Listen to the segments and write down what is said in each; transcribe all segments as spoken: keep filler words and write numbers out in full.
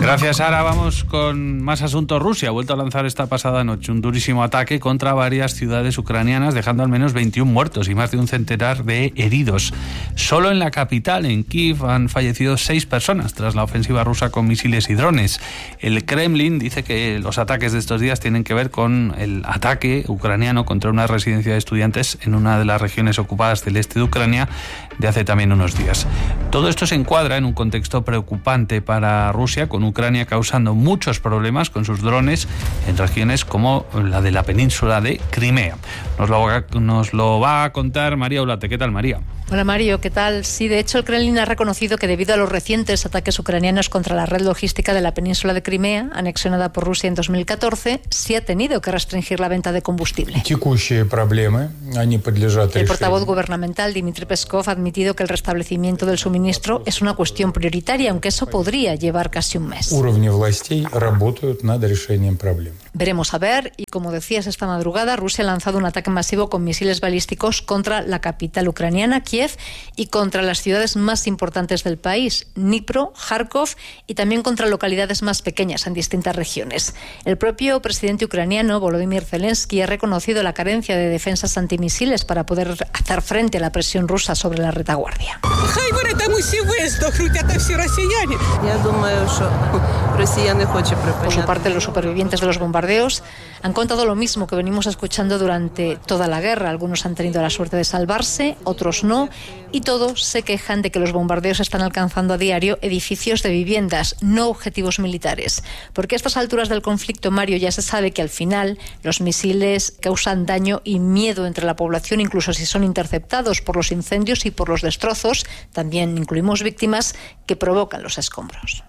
Gracias, Sara. Vamos con más asuntos. Rusia ha vuelto a lanzar esta pasada noche un durísimo ataque contra varias ciudades ucranianas, dejando al menos veintiún muertos y más de un centenar de heridos. Solo en la capital, en Kiev, han fallecido seis personas tras la ofensiva rusa con misiles y drones. El Kremlin dice que los ataques de estos días tienen que ver con el ataque ucraniano contra una residencia de estudiantes en una de las regiones ocupadas del este de Ucrania de hace también unos días. Todo esto se encuadra en un contexto preocupante para Rusia, con Ucrania causando muchos problemas con sus drones en regiones como la de la península de Crimea. Nos lo, nos lo va a contar María Olate. ¿Qué tal, María? Hola, Mario, ¿qué tal? Sí, de hecho, el Kremlin ha reconocido que debido a los recientes ataques ucranianos contra la red logística de la península de Crimea, anexionada por Rusia en dos mil catorce, sí ha tenido que restringir la venta de combustible. El portavoz gubernamental, Dmitry Peskov, ha admitido que el restablecimiento del suministro es una cuestión prioritaria, aunque eso podría llevar casi un mes. Veremos a ver, y como decías esta madrugada, Rusia ha lanzado un ataque masivo con misiles balísticos contra la capital ucraniana, Kiev, y contra las ciudades más importantes del país, Dnipro, Kharkov, y también contra localidades más pequeñas en distintas regiones. El propio presidente ucraniano, Volodymyr Zelensky, ha reconocido la carencia de defensas antimisiles para poder hacer frente a la presión rusa sobre la retaguardia. Por su parte, los supervivientes de los bombardeos han contado lo mismo que venimos escuchando durante toda la guerra. Algunos han tenido la suerte de salvarse, otros no, y todos se quejan de que los bombardeos están alcanzando a diario edificios de viviendas, no objetivos militares. Porque a estas alturas del conflicto, Mario, ya se sabe que al final los misiles causan daño y miedo entre la población, incluso si son interceptados por los incendios y por los destrozos. También incluimos víctimas que provocan los escombros.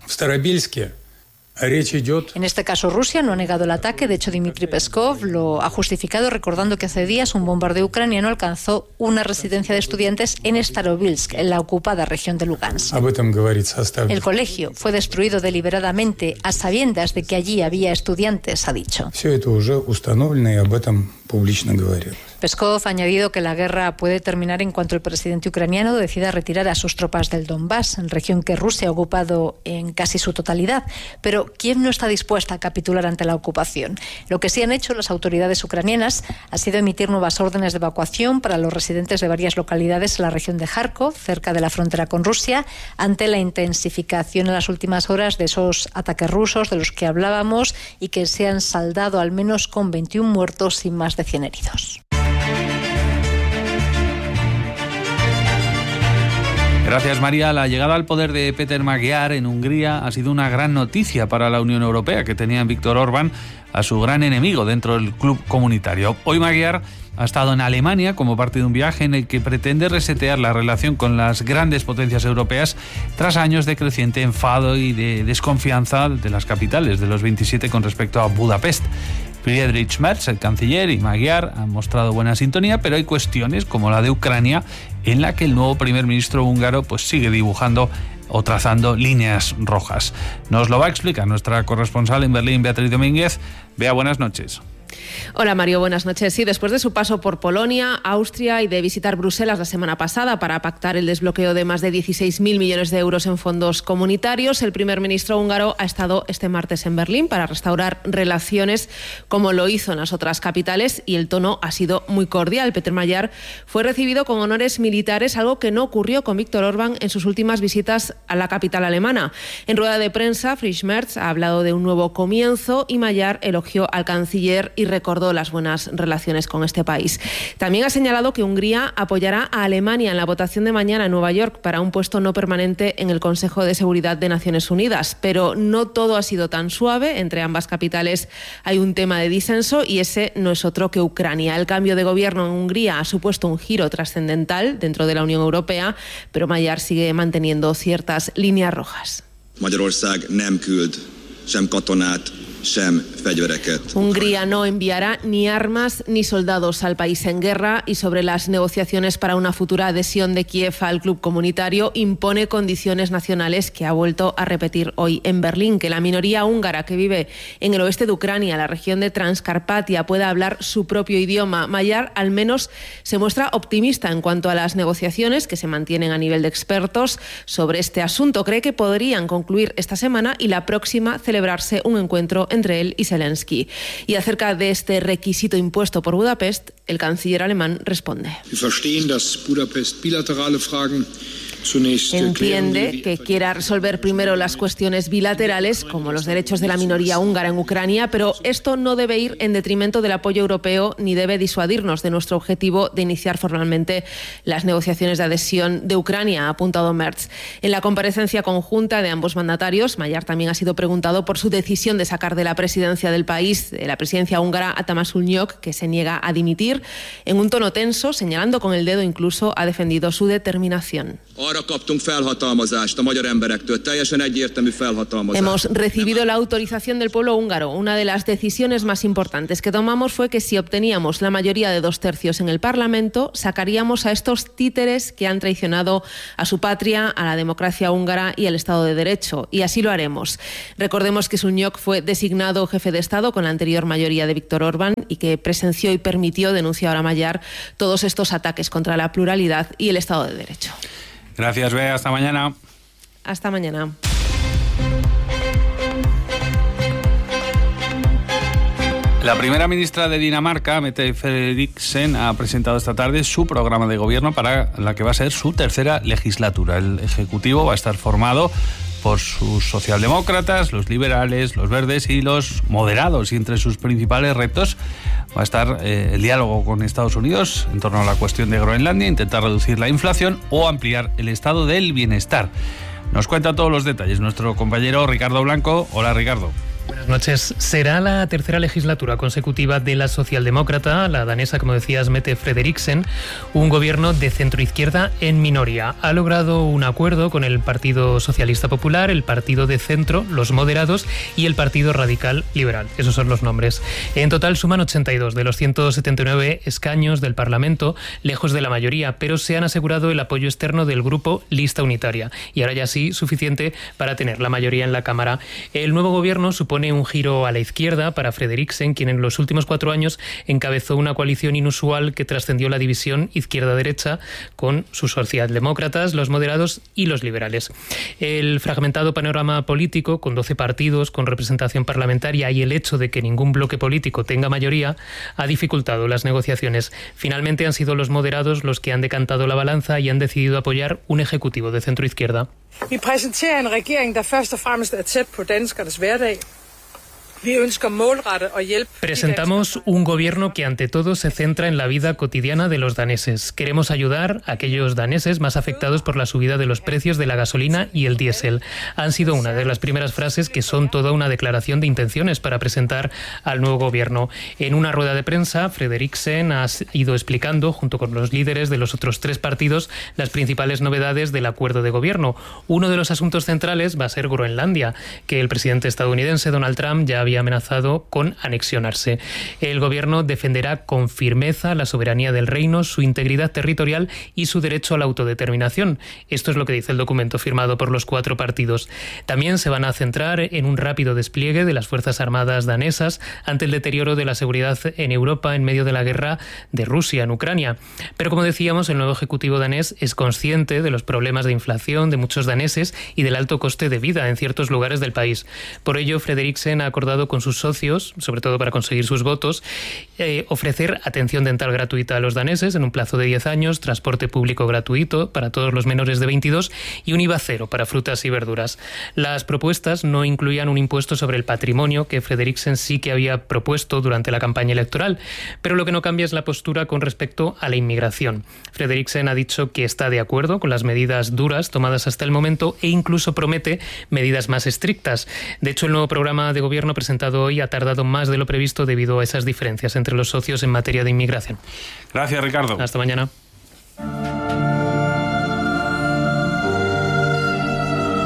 En este caso, Rusia no ha negado el ataque. De hecho, Dmitry Peskov lo ha justificado recordando que hace días un bombardeo ucraniano alcanzó una residencia de estudiantes en Starobilsk, en la ocupada región de Lugansk. El colegio fue destruido deliberadamente a sabiendas de que allí había estudiantes, ha dicho. Peskov ha añadido que la guerra puede terminar en cuanto el presidente ucraniano decida retirar a sus tropas del Donbass, en región que Rusia ha ocupado en casi su totalidad. Pero Kiev no está dispuesta a capitular ante la ocupación. Lo que sí han hecho las autoridades ucranianas ha sido emitir nuevas órdenes de evacuación para los residentes de varias localidades en la región de Kharkov, cerca de la frontera con Rusia, ante la intensificación en las últimas horas de esos ataques rusos de los que hablábamos y que se han saldado al menos con veintiún muertos y más de cien heridos. Gracias, María. La llegada al poder de Péter Magyar en Hungría ha sido una gran noticia para la Unión Europea, que tenía en Viktor Orbán a su gran enemigo dentro del club comunitario. Hoy Magyar ha estado en Alemania como parte de un viaje en el que pretende resetear la relación con las grandes potencias europeas tras años de creciente enfado y de desconfianza de las capitales de los veintisiete con respecto a Budapest. Friedrich Merz, el canciller, y Magyar han mostrado buena sintonía, pero hay cuestiones como la de Ucrania en la que el nuevo primer ministro húngaro pues sigue dibujando o trazando líneas rojas. Nos lo va a explicar nuestra corresponsal en Berlín, Beatriz Domínguez. Bea, buenas noches. Hola, Mario, buenas noches. Sí, después de su paso por Polonia, Austria y de visitar Bruselas la semana pasada para pactar el desbloqueo de más de dieciséis mil millones de euros en fondos comunitarios, el primer ministro húngaro ha estado este martes en Berlín para restaurar relaciones como lo hizo en las otras capitales, y el tono ha sido muy cordial. Péter Magyar fue recibido con honores militares, algo que no ocurrió con Viktor Orbán en sus últimas visitas a la capital alemana. En rueda de prensa, Friedrich Merz ha hablado de un nuevo comienzo y Magyar elogió al canciller y recordó las buenas relaciones con este país. También ha señalado que Hungría apoyará a Alemania en la votación de mañana en Nueva York para un puesto no permanente en el Consejo de Seguridad de Naciones Unidas. Pero no todo ha sido tan suave. Entre ambas capitales hay un tema de disenso y ese no es otro que Ucrania. El cambio de gobierno en Hungría ha supuesto un giro trascendental dentro de la Unión Europea, pero Magyar sigue manteniendo ciertas líneas rojas. Magyarország nem küld sem katonát, Hungría no enviará ni armas ni soldados al país en guerra y sobre las negociaciones para una futura adhesión de Kiev al club comunitario impone condiciones nacionales que ha vuelto a repetir hoy en Berlín, que la minoría húngara que vive en el oeste de Ucrania, la región de Transcarpatia, pueda hablar su propio idioma. Mayar al menos se muestra optimista en cuanto a las negociaciones que se mantienen a nivel de expertos sobre este asunto. Cree que podrían concluir esta semana y la próxima celebrarse un encuentro entre él y Zelensky. Y acerca de este requisito impuesto por Budapest, el canciller alemán responde. Entiende que quiera resolver primero las cuestiones bilaterales, como los derechos de la minoría húngara en Ucrania, pero esto no debe ir en detrimento del apoyo europeo ni debe disuadirnos de nuestro objetivo de iniciar formalmente las negociaciones de adhesión de Ucrania, ha apuntado Merz. En la comparecencia conjunta de ambos mandatarios, Mayar también ha sido preguntado por su decisión de sacar de la presidencia del país, de la presidencia húngara, a Tamás Ulnyok, que se niega a dimitir. En un tono tenso, señalando con el dedo, incluso ha defendido su determinación. Hemos recibido la autorización del pueblo húngaro. Una de las decisiones más importantes que tomamos fue que si obteníamos la mayoría de dos tercios en el Parlamento, sacaríamos a estos títeres que han traicionado a su patria, a la democracia húngara y al Estado de Derecho. Y así lo haremos. Recordemos que Sunyok fue designado jefe de Estado con la anterior mayoría de Víktor Orbán y que presenció y permitió, denuncia ahora Mayar, todos estos ataques contra la pluralidad y el Estado de Derecho. Gracias, Bea. Hasta mañana. Hasta mañana. La primera ministra de Dinamarca, Mette Frederiksen, ha presentado esta tarde su programa de gobierno para la que va a ser su tercera legislatura. El Ejecutivo va a estar formado por sus socialdemócratas, los liberales, los verdes y los moderados. Y entre sus principales retos va a estar eh, el diálogo con Estados Unidos en torno a la cuestión de Groenlandia, intentar reducir la inflación o ampliar el estado del bienestar. Nos cuenta todos los detalles nuestro compañero Ricardo Blanco. Hola, Ricardo. Buenas noches. Será la tercera legislatura consecutiva de la socialdemócrata, la danesa, como decías, Mette Frederiksen, un gobierno de centroizquierda en minoría. Ha logrado un acuerdo con el Partido Socialista Popular, el Partido de Centro, los Moderados y el Partido Radical Liberal. Esos son los nombres. En total suman ochenta y dos de los ciento setenta y nueve escaños del Parlamento, lejos de la mayoría, pero se han asegurado el apoyo externo del grupo Lista Unitaria. Y ahora ya sí, suficiente para tener la mayoría en la Cámara. El nuevo gobierno supone Pone un giro a la izquierda para Frederiksen, quien en los últimos cuatro años encabezó una coalición inusual que trascendió la división izquierda-derecha con sus socialdemócratas, los moderados y los liberales. El fragmentado panorama político, con doce partidos, con representación parlamentaria y el hecho de que ningún bloque político tenga mayoría, ha dificultado las negociaciones. Finalmente han sido los moderados los que han decantado la balanza y han decidido apoyar un ejecutivo de centroizquierda. Vi præsenterer en regering, der først og fremmest er tæt på danskernes hverdag. Presentamos un gobierno que ante todo se centra en la vida cotidiana de los daneses. Queremos ayudar a aquellos daneses más afectados por la subida de los precios de la gasolina y el diésel. Han sido una de las primeras frases que son toda una declaración de intenciones para presentar al nuevo gobierno. En una rueda de prensa, Frederiksen ha ido explicando, junto con los líderes de los otros tres partidos, las principales novedades del acuerdo de gobierno. Uno de los asuntos centrales va a ser Groenlandia, que el presidente estadounidense Donald Trump ya había amenazado con anexionarse. El gobierno defenderá con firmeza la soberanía del reino, su integridad territorial y su derecho a la autodeterminación. Esto es lo que dice el documento firmado por los cuatro partidos. También se van a centrar en un rápido despliegue de las Fuerzas Armadas danesas ante el deterioro de la seguridad en Europa en medio de la guerra de Rusia en Ucrania. Pero como decíamos, el nuevo ejecutivo danés es consciente de los problemas de inflación de muchos daneses y del alto coste de vida en ciertos lugares del país. Por ello, Frederiksen ha acordado con sus socios, sobre todo para conseguir sus votos, eh, ofrecer atención dental gratuita a los daneses en un plazo de diez años, transporte público gratuito para todos los menores de veintidós y un I V A cero para frutas y verduras. Las propuestas no incluían un impuesto sobre el patrimonio que Frederiksen sí que había propuesto durante la campaña electoral, pero lo que no cambia es la postura con respecto a la inmigración. Frederiksen ha dicho que está de acuerdo con las medidas duras tomadas hasta el momento e incluso promete medidas más estrictas. De hecho, el nuevo programa de gobierno presentado hoy ha tardado más de lo previsto debido a esas diferencias entre los socios en materia de inmigración. Gracias, Ricardo. Hasta mañana.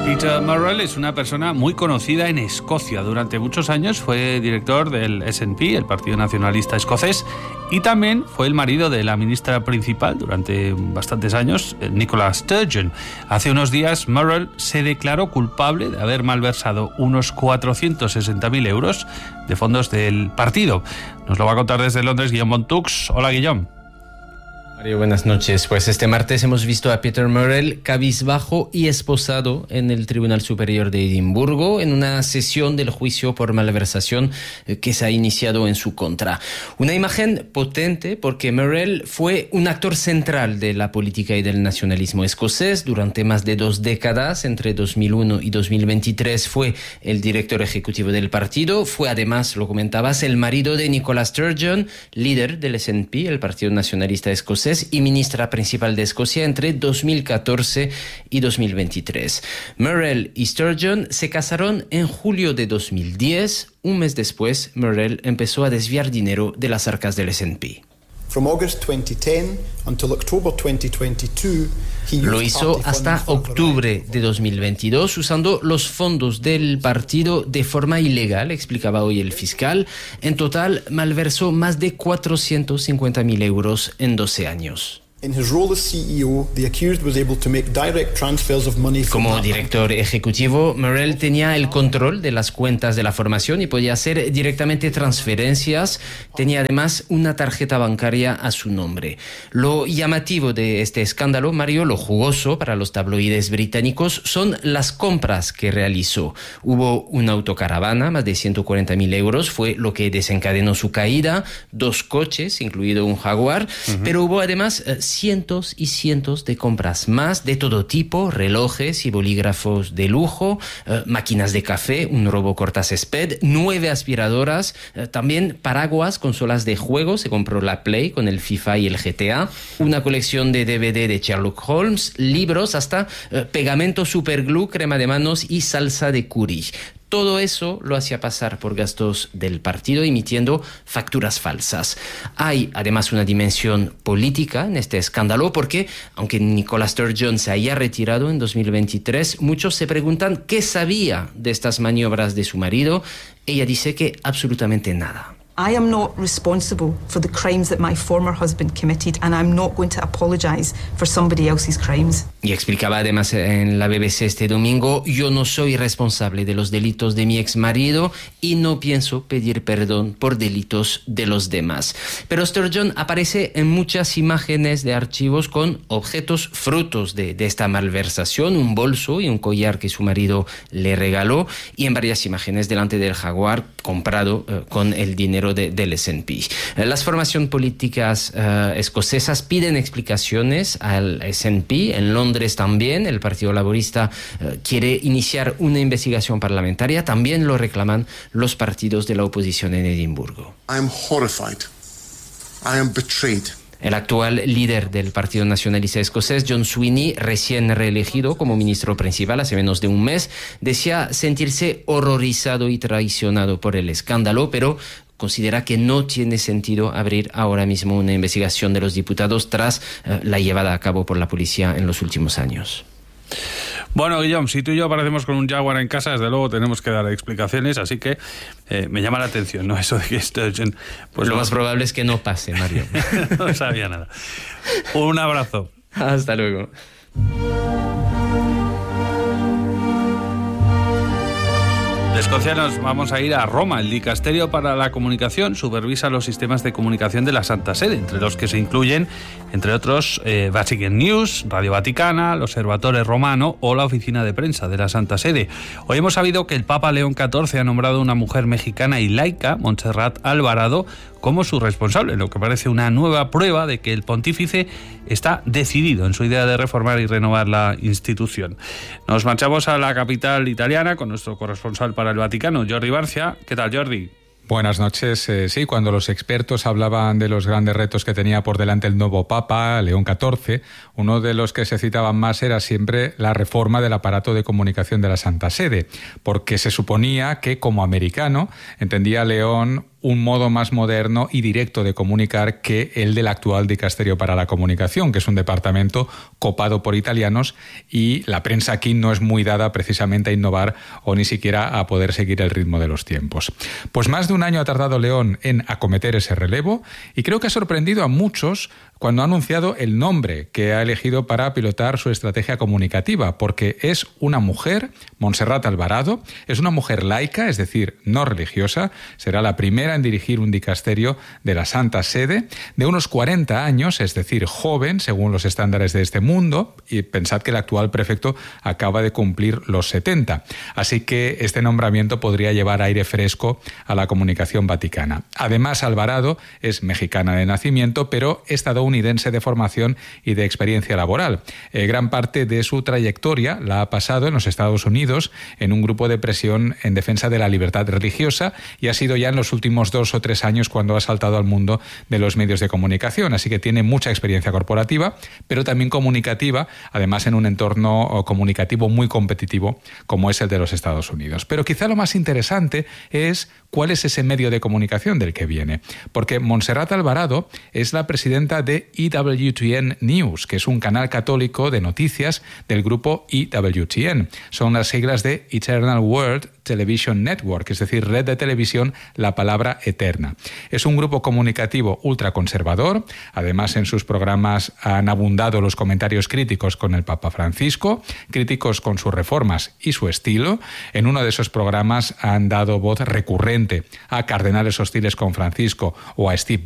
Peter Murrell es una persona muy conocida en Escocia. Durante muchos años fue director del S N P, el Partido Nacionalista Escocés, y también fue el marido de la ministra principal durante bastantes años, Nicola Sturgeon. Hace unos días Murrell se declaró culpable de haber malversado unos cuatrocientos sesenta mil euros de fondos del partido. Nos lo va a contar desde Londres Guillaume Montux. Hola, Guillaume. Mario, buenas noches. Pues este martes hemos visto a Peter Murrell cabizbajo y esposado en el Tribunal Superior de Edimburgo en una sesión del juicio por malversación que se ha iniciado en su contra. Una imagen potente porque Murrell fue un actor central de la política y del nacionalismo escocés durante más de dos décadas. Entre dos mil uno y dos mil veintitrés fue el director ejecutivo del partido. Fue además, lo comentabas, el marido de Nicola Sturgeon, líder del S N P, el Partido Nacionalista Escocés, y ministra principal de Escocia entre dos mil catorce y dos mil veintitrés. Murrell y Sturgeon se casaron en julio de dos mil diez. Un mes después, Murrell empezó a desviar dinero de las arcas del S N P. Lo hizo hasta octubre de dos mil veintidós usando los fondos del partido de forma ilegal, explicaba hoy el fiscal. En total, malversó más de cuatrocientos cincuenta mil euros en doce años. Como director ejecutivo, Murrell tenía el control de las cuentas de la formación y podía hacer directamente transferencias. Tenía además una tarjeta bancaria a su nombre. Lo llamativo de este escándalo, Mario, lo jugoso para los tabloides británicos, son las compras que realizó. Hubo una autocaravana, más de ciento cuarenta mil euros, fue lo que desencadenó su caída, dos coches, incluido un Jaguar, uh-huh. Pero hubo además eh, cientos y cientos de compras más de todo tipo, relojes y bolígrafos de lujo, eh, máquinas de café, un robo cortacésped, nueve aspiradoras, eh, también paraguas, consolas de juego, se compró la Play con el FIFA y el G T A, una colección de D V D de Sherlock Holmes, libros, hasta eh, pegamento superglue, crema de manos y salsa de curry. Todo eso lo hacía pasar por gastos del partido, emitiendo facturas falsas. Hay además una dimensión política en este escándalo porque, aunque Nicola Sturgeon se haya retirado en dos mil veintitrés, muchos se preguntan qué sabía de estas maniobras de su marido. Ella dice que absolutamente nada. I am not responsible for the crimes that my former husband committed, and I'm not going to apologize for somebody else's crimes. Y explicaba además en la B B C este domingo: yo no soy responsable de los delitos de mi ex marido y no pienso pedir perdón por delitos de los demás. Pero Sturgeon aparece en muchas imágenes de archivos con objetos frutos de, de esta malversación, un bolso y un collar que su marido le regaló, y en varias imágenes delante del Jaguar comprado eh, con el dinero De, del S N P. Las formaciones políticas uh, escocesas piden explicaciones al S N P. En Londres también el Partido Laborista uh, quiere iniciar una investigación parlamentaria. También lo reclaman los partidos de la oposición en Edimburgo. I am horrified. I am betrayed. El actual líder del Partido Nacionalista Escocés, John Sweeney, recién reelegido como ministro principal hace menos de un mes, decía sentirse horrorizado y traicionado por el escándalo, pero considera que no tiene sentido abrir ahora mismo una investigación de los diputados tras eh, la llevada a cabo por la policía en los últimos años. Bueno, Guillaume, si tú y yo aparecemos con un Jaguar en casa, desde luego tenemos que dar explicaciones, así que eh, me llama la atención, ¿no? Eso de que Sturgeon... Pues lo no, más probable es que no pase, Mario. No sabía nada. Un abrazo. Hasta luego. De Escocia nos vamos a ir a Roma. El Dicasterio para la Comunicación supervisa los sistemas de comunicación de la Santa Sede, entre los que se incluyen, entre otros, eh, Vatican News, Radio Vaticana, l'Osservatore Romano o la Oficina de Prensa de la Santa Sede. Hoy hemos sabido que el Papa León catorce ha nombrado a una mujer mexicana y laica, Montserrat Alvarado, como su responsable, lo que parece una nueva prueba de que el pontífice está decidido en su idea de reformar y renovar la institución. Nos marchamos a la capital italiana con nuestro corresponsal para el Vaticano, Jordi Barcia. ¿Qué tal, Jordi? Buenas noches. Eh, sí, cuando los expertos hablaban de los grandes retos que tenía por delante el nuevo Papa, León catorce, uno de los que se citaban más era siempre la reforma del aparato de comunicación de la Santa Sede, porque se suponía que, como americano, entendía León un modo más moderno y directo de comunicar que el del actual Dicasterio para la Comunicación, que es un departamento copado por italianos, y la prensa aquí no es muy dada precisamente a innovar o ni siquiera a poder seguir el ritmo de los tiempos. Pues más de un año ha tardado León en acometer ese relevo y creo que ha sorprendido a muchos cuando ha anunciado el nombre que ha elegido para pilotar su estrategia comunicativa, porque es una mujer, Montserrat Alvarado, es una mujer laica, es decir, no religiosa, será la primera en dirigir un dicasterio de la Santa Sede, de unos cuarenta años, es decir, joven según los estándares de este mundo, y pensad que el actual prefecto acaba de cumplir los setenta, así que este nombramiento podría llevar aire fresco a la comunicación vaticana. Además, Alvarado es mexicana de nacimiento, pero estadounidense de formación y de experiencia laboral. Eh, gran parte de su trayectoria la ha pasado en los Estados Unidos en un grupo de presión en defensa de la libertad religiosa y ha sido ya en los últimos dos o tres años cuando ha saltado al mundo de los medios de comunicación. Así que tiene mucha experiencia corporativa, pero también comunicativa, además en un entorno comunicativo muy competitivo como es el de los Estados Unidos. Pero quizá lo más interesante es cuál es ese medio de comunicación del que viene, porque Montserrat Alvarado es la presidenta de E W T N News, que es un canal católico de noticias del grupo E W T N. Son las siglas de Eternal Word Television Network, es decir, red de televisión La Palabra Eterna. Es un grupo comunicativo ultraconservador, además en sus programas han abundado los comentarios críticos con el Papa Francisco, críticos con sus reformas y su estilo. En uno de esos programas han dado voz recurrente a cardenales hostiles con Francisco o a Steve